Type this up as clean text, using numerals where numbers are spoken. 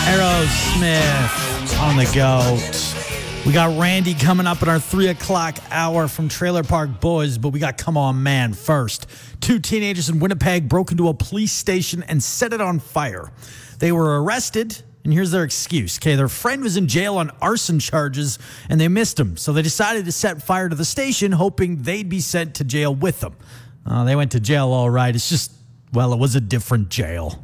Aerosmith on the GOAT. We got Randy coming up in our 3 o'clock hour from Trailer Park Boys, but we got Come On Man first. 2 teenagers in Winnipeg broke into a police station and set it on fire. They were arrested, and here's their excuse. Okay, their friend was in jail on arson charges, and they missed him, so they decided to set fire to the station, hoping they'd be sent to jail with them. They went to jail all right. It's just, well, it was a different jail.